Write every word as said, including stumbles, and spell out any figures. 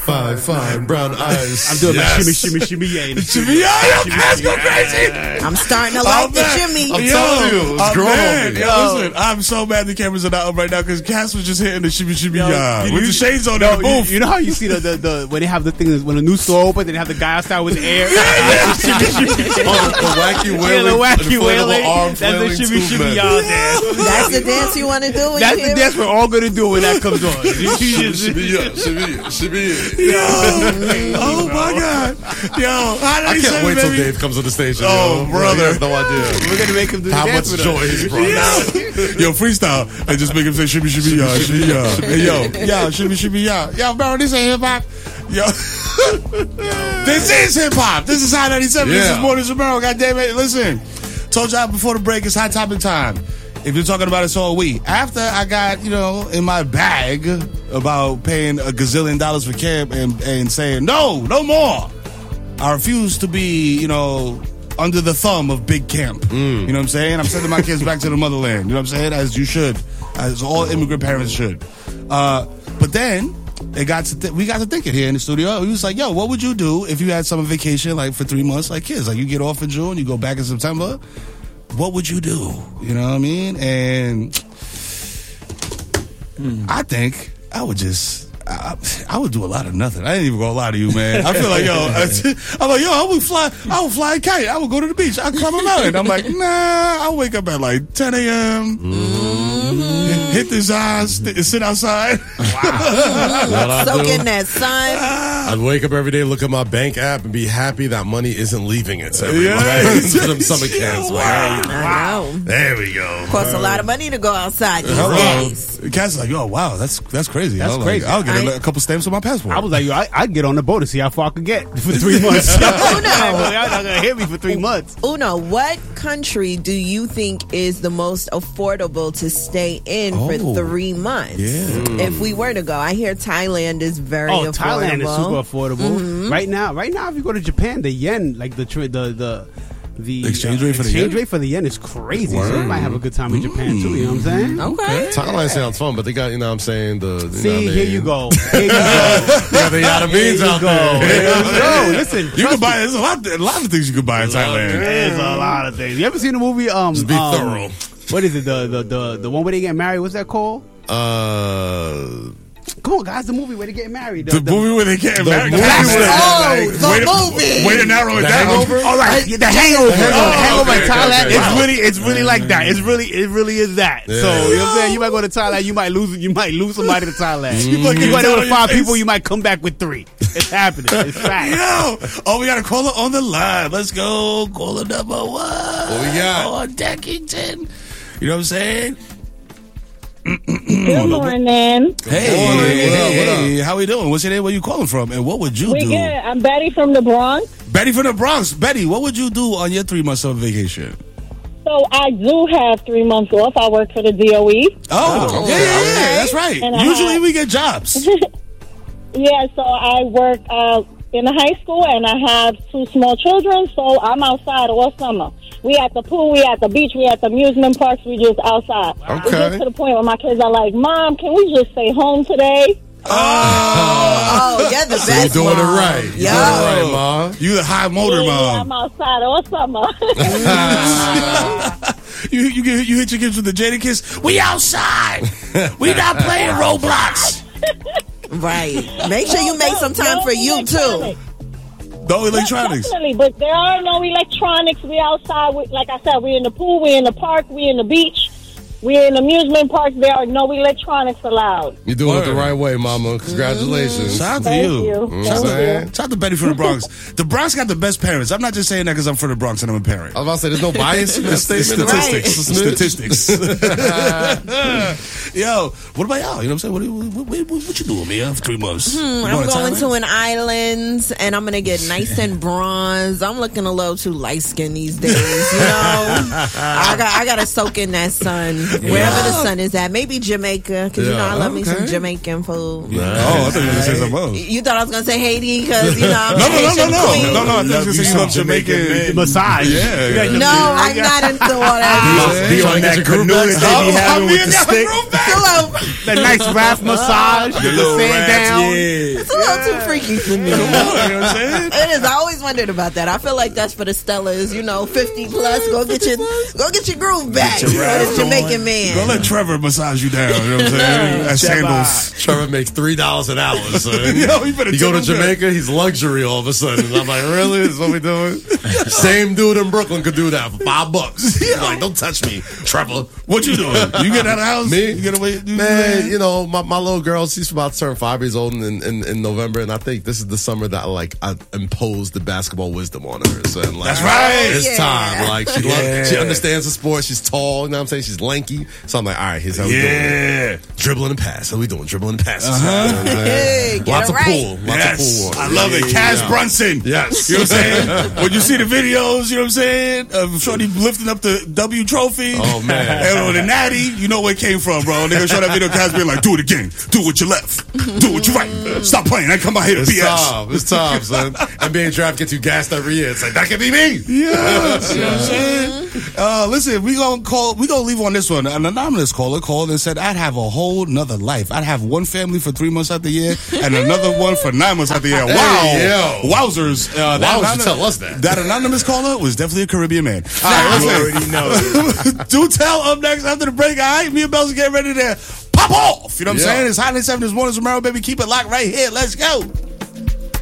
fine, fine brown eyes. I'm doing yes. my shimmy, shimmy, shimmy, yeah. Shimmy, yeah, yo, Cass go crazy. I'm starting to like oh, the shimmy. I'm yo, telling you, it's oh, growing man, on me. yo, listen, I'm so mad the cameras are not up right now because Cass was just hitting the shimmy, shimmy, Yo, yeah. you- With you- the shades on No, in the booth. you, you know how you see the, the, the when they have the thing when a new store opens and they have the guy outside with the air. Oh, the wacky Yeah, wailing, the wacky inflatable wailing. arm That's the flailing shimmy, shimmy, tube, y'all man. dance. That's the dance you want to do when That's you the hear dance we're all gonna do when that comes on. You just- Shimmy, yeah, shimmy, yeah, shimmy, yeah. Yo, oh my God. Yo, I can't wait till Dave comes on the station. Oh, yo. brother. He has no idea We're gonna make him do the how much dance with joy us. he's brought out. Yo, freestyle. And just make him say shimmy, shimmy, yeah, shimmy, yeah. Hey, yo, yo, shimmy, shimmy, yeah. Yo, bro, this ain't hip hop. Yo. This is hip hop. This is Hot ninety-seven. This Yeah. is Morning Romero. God damn it. Listen, told y'all before the break, it's hot topic time. If you're talking about it, so are we. After I got, you know, in my bag about paying a gazillion dollars for camp and, and saying, no, no more. I refuse to be, you know, under the thumb of big camp. Mm. You know what I'm saying? I'm sending my kids back to the motherland. You know what I'm saying? As you should. As all immigrant parents should. Uh, but then it got to th- we got to thinking here in the studio. We was like, yo, what would you do if you had summer vacation like for three months like kids? Like you get off in June, you go back in September. What would you do? You know what I mean? And I think I would just I, I would do a lot of nothing. I ain't even gonna lie to you, man. I feel like, yo, I'm like, yo, I would fly, I would fly a kite. I would go to the beach. I'd climb a mountain. I'm like, nah, I'll wake up at like ten a.m., mm-hmm. hit the eyes, st- sit outside. Wow. Soak in that sun. I'd wake up every day, look at my bank app, and be happy that money isn't leaving it every Yeah. month to them summer camps. Wow. I know. There we go. Costs a lot of money to go outside these Hello. days. Cat's like, yo, wow, that's that's crazy. That's I'm crazy. Like, I'll get a, I- a couple stamps on my passport. I was like, yo, I, I'd get on the boat and see how far I could get for three months. Uno. Y'all not gonna hit me for three months. Uno, what country do you think is the most affordable to stay in Oh. for three months? Yeah. If we were to go, I hear Thailand is very Oh, affordable. Thailand is super affordable. Mm-hmm. Right now, right now, if you go to Japan, the yen, like the tra- the the the Exchange rate for the exchange yen? rate for the yen is crazy. So you might have a good time in Japan too. You know what I'm saying? Okay. Thailand sounds fun, but they got, you know what I'm saying, the... You know what I See, mean? here you go. Here you go. Yeah, they got the Here beans you out go. there. Here you go. Listen, you can buy. There's a lot, a lot of things you can buy in Thailand. There's a lot of things. You ever seen the movie? Um, Just be um, thorough. What is it? The the the the one where they get married. What's that called? Uh... Come on, guys. The movie where they get married. The, movie where they get married. movie That's where- Oh, like, the way to, movie. Way to narrow it The down. Hangover? All right, the Hangover. The Hangover. Hangover in Okay, Thailand. okay, It's wow. really, it's really like that. It's really, it really is that. Yeah. So you know what I'm saying? You might go to Thailand, you might lose, you might lose somebody to Thailand. You might might get go there down with on your five face. people, you might come back with three. It's happening. It's fact. Yo, oh, we got to call it on the line. Let's go. Caller number one. What we got? On Deckington. You know what I'm saying? Good morning. Hey, Morning. hey, What up, what hey, how we doing? What's your name? Where you calling from? And what would you We do? good. I'm Betty from the Bronx. Betty from the Bronx. Betty, what would you do on your three month summer vacation? So I do have three months off. I work for the D O E. Oh, yeah, yeah, yeah. okay. That's right. And I Usually have- we get jobs. Yeah, so I work uh, in a high school, and I have two small children, so I'm outside all summer. We at the pool, we at the beach, we at the amusement parks, we just outside. It Okay. gets to the point where my kids are like, Mom, can we just stay home today? Oh, you're the So you're best doing it mom. right. You're Yo. doing it right, Ma. You the high motor Yeah, mom. I'm outside all summer. You you get- you hit your kids with the Jada kiss. We outside. We not playing Roblox. Right. Make sure you make some time No for you, too. electronics. No electronics. Definitely, but there are no electronics. We outside. We, like I said, we in the pool, we in the park, we in the beach, we in amusement parks. There are no electronics allowed. You're doing it the Word. right way, Mama. Congratulations. Shout out to Thank you. you. Mm, Shout, Thank out, you. shout out to Betty from the Bronx. The Bronx got the best parents. I'm not just saying that because I'm from the Bronx and I'm a parent. I was about to say, there's no bias in that It's statement. statistics. Statistics. Yo, what about y'all? You know what I'm saying? What, what, what, what, what you doing, man, for three months? You Hmm, I'm going Thailand? to an island, and I'm going to get nice and bronze. I'm looking a little too light skinned these days, you know? I got I got to soak in that sun. Wherever the sun is at. Maybe Jamaica, because you know Yeah, I love me some okay. Jamaican food. Oh, I thought you were gonna say something else. You thought I was gonna say Haiti because you know I'm No, no, no, no, Haitian no, queen. no, no. I thought you were gonna say you love Jamaican Jamaican. men. Massage. Yeah, You got yeah. No, I'm not into all that. Be on that canoe that they be having with the stick. Hello. That nice raft massage. Get the Little sand rats, down. yeah. It's a little too freaky for me. You know what I'm saying? It is. I always wondered about that. I feel like that's for the Stellas, you know, fifty plus. Go get your go get your groove back. your For the raps Jamaican on. man. Don't let Trevor massage you down. You know what I'm saying? At sandals. Trevor makes three dollars an hour, son. Yo, you better You go to tip him Jamaica, he's luxury all of a sudden. And I'm like, really? This is what we doing? Same dude in Brooklyn could do that for five bucks. He's like, don't touch me, Trevor. What you doing? You get out of the house? Me? You get away? You Man, you know, my, my little girl, she's about to turn five years old in, in, in November, and I think this is the summer that like I imposed the basketball wisdom on her. So, and, like, That's right. It's Yeah. time. Like she Yeah. loves, she understands the sport. She's tall. You know what I'm saying? She's lanky. So I'm like, all right, here's how we doing it. Yeah. Dribbling and pass. How we doing? Dribbling and passes. Uh-huh. You know what I'm saying? Hey, get Lots it of right. pool. Lots Yes. of pool. I love it. Cass Yeah. Brunson. Yes. You know what I'm saying? When you see the videos, you know what I'm saying? Of Shorty lifting up the W trophy. Oh, man. And on the natty, you know where it came from, bro. They gonna show that video, Cass being like, do it again. Do it with your left. Do it with your right. Stop playing. I come out here to It's B S. time. It's time, son. And being draft gets you gassed every year. It's like, that could be me. Yeah, you know what I'm saying? Uh, listen, we gonna call. We gonna leave on this one. An anonymous caller called and said, "I'd have a whole nother life. I'd have one family for three months out the year and another one for nine months out the year." Wow, Hey, yo. wowzers! Uh, Why would you anonymous- tell us that? That anonymous caller was definitely a Caribbean man. All right, You listen. already know. Do tell up next after the break. All right, me and Bells are getting ready to pop off. You know what I'm Yeah. saying? It's Hot ninety-seven this morning, Romero, baby. Keep it locked right here. Let's go.